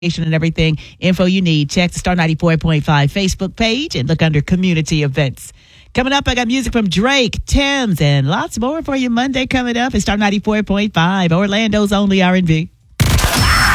and everything. Info you need. Check the Star 94.5 Facebook page and look under community events. Coming up, I got music from Drake, Thames, and lots more for you Monday coming up. It's Star 94.5, Orlando's only R&B.